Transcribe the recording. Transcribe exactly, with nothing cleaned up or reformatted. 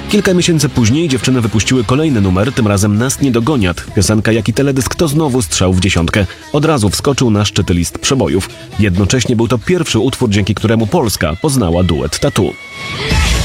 Kilka miesięcy później dziewczyny wypuściły kolejny numer, tym razem Nas nie dogoniat. Piosenka jak i teledysk to znowu strzał w dziesiątkę. Od razu wskoczył na szczyty list przebojów. Jednocześnie był to pierwszy utwór, dzięki któremu Polska poznała duet Tatu.